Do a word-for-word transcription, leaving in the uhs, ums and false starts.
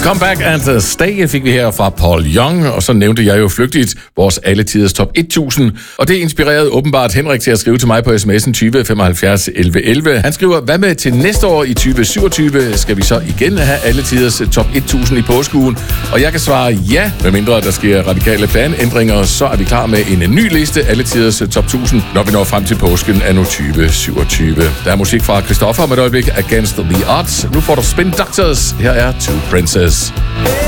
Come Back and Stay fik vi her fra Paul Young, og så nævnte jeg jo flygtigt vores alletiders top tusind, og det inspirerede åbenbart Henrik til at skrive til mig på sms'en tyve femoghalvfjerds elleve elleve. Han skriver, hvad med til næste år i tyve syvogtyve, skal vi så igen have alletiders top tusind i påskeugen? Og jeg kan svare ja, medmindre der sker radikale planændringer, så er vi klar med en ny liste, alletiders top tusind, når vi når frem til påsken anno tyve syvogtyve. Der er musik fra Christoffer med et øjeblik, Against the Odds. Nu får du Spin Doctors. Her er Two Princess.